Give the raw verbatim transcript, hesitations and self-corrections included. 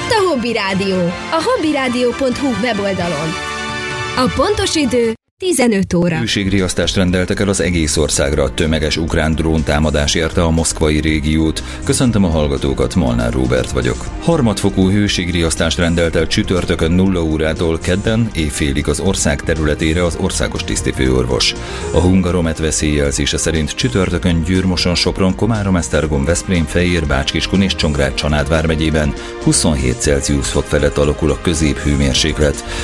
Itt a Hobby Rádió, a hobbyradio pont hu weboldalon. A pontos idő tizenöt óra. Hőségriasztást rendeltek el az egész országra, tömeges ukrán dróntámadás érte a moszkvai régiót. Köszöntöm a hallgatókat, Molnár Róbert vagyok. Harmadfokú hőségriasztást rendelt el csütörtökön nulla órától kedden éjfélig az ország területére az országos tisztifőorvos. A Hungaromet veszélyjelzése szerint csütörtökön Győr-Moson, Sopron, Komárom, Esztergom, Veszprém, Fejér, Bács-Kiskun és Csongrád-Csanád vármegyében huszonhét Celsius fok felett alakul a középhőmérséklet.